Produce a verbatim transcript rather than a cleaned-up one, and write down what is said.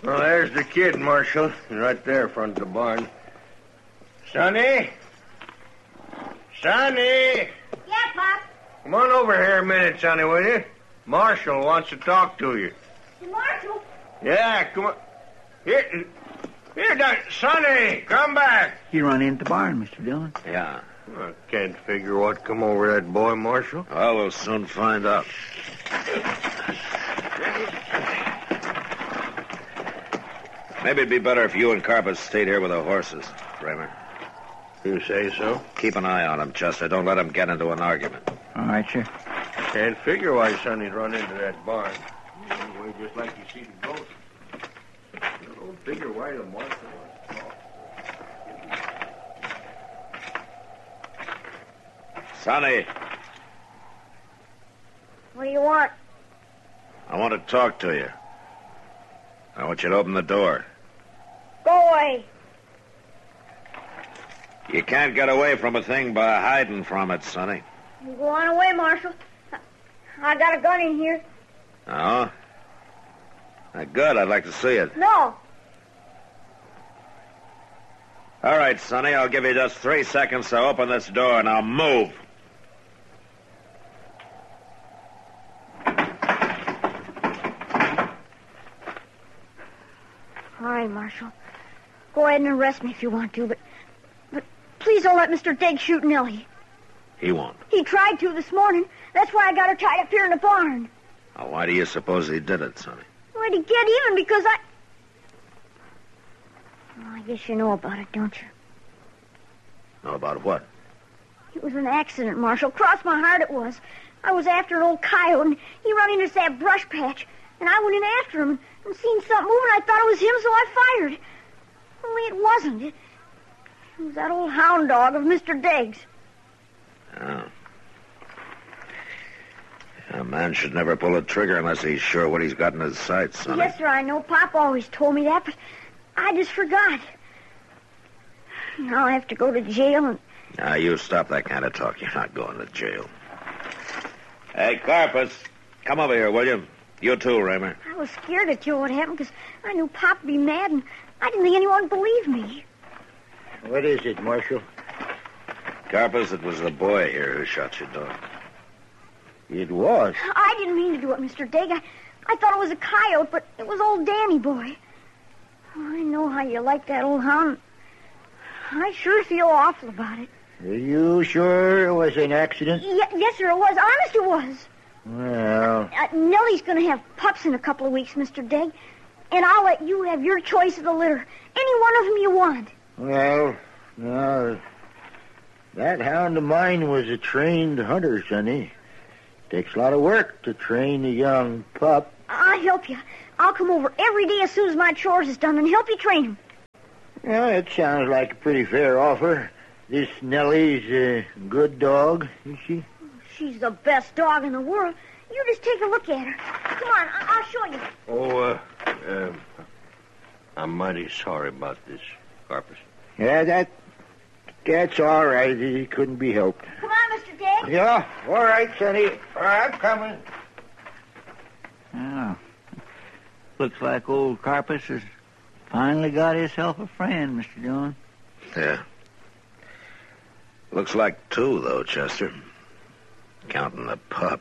Well, there's the kid, Marshal. Right there in front of the barn. Sonny? Sonny! Yeah, Pop. Come on over here a minute, Sonny, will you? Marshal wants to talk to you. Marshal? Yeah, come on. Here, here, Doc. Sonny, come back. He run into the barn, Mister Dillon. Yeah. I can't figure what come over that boy, Marshal. Well, we'll soon find out. Maybe it'd be better if you and Carpus stayed here with the horses, Kramer. You say so? Keep an eye on him, Chester. Don't let him get into an argument. All right, sir. Can't figure why Sonny'd run into that barn. Anyway, just like you see the ghost. I don't figure why the Marshal wants to talk. Sonny, What do you want? I want to talk to you. I want you to open the door. Go away. You can't get away from a thing by hiding from it, Sonny. You go on away, Marshal. I got a gun in here. Oh? Uh, good. I'd like to see it. No. All right, Sonny. I'll give you just three seconds to open this door. Now move. All right, Marshal. Go ahead and arrest me if you want to, but but please don't let Mister Diggs shoot Nellie. He won't. He tried to this morning. That's why I got her tied up here in the barn. Now, why do you suppose he did it, Sonny? Why, to get even because I... Well, I guess you know about it, don't you? Know about what? It was an accident, Marshal. Cross my heart it was. I was after an old coyote, and he run into that brush patch. And I went in after him and seen something moving. I thought it was him, so I fired. Only it wasn't. It, it was that old hound dog of Mister Diggs. Oh. A man should never pull a trigger unless he's sure what he's got in his sights, Sonny. Yes, sir, I know. Pop always told me that, but I just forgot. Now I have to go to jail and... Now, you stop that kind of talk. You're not going to jail. Hey, Carpus, come over here, will you? You too, Raymer. I was scared to tell what happened because I knew Pop would be mad, and I didn't think anyone would believe me. What is it, Marshal? Carpus, it was the boy here who shot your dog. It was. I didn't mean to do it, Mister Digg. I, I thought it was a coyote, but it was old Danny boy. Oh, I know how you like that old hound. I sure feel awful about it. Are you sure it was an accident? Y- yes, sir, it was. Honest, it was. Well... Uh, Nellie's going to have pups in a couple of weeks, Mister Digg. And I'll let you have your choice of the litter. Any one of them you want. Well, no. That hound of mine was a trained hunter, Sonny. Takes a lot of work to train a young pup. I'll help you. I'll come over every day as soon as my chores is done and help you train him. Well, it sounds like a pretty fair offer. This Nellie's a good dog, is she? She's the best dog in the world. You just take a look at her. Come on, I- I'll show you. Oh, uh, uh, I'm mighty sorry about this, Carpus. Yeah, that... That's all right. It couldn't be helped. Come on, Mister Digg. Yeah, all right, Sonny. All right, I'm coming. Oh. Looks like old Carpus has finally got himself a friend, Mister Dillon. Yeah. Looks like two, though, Chester. Counting the pup.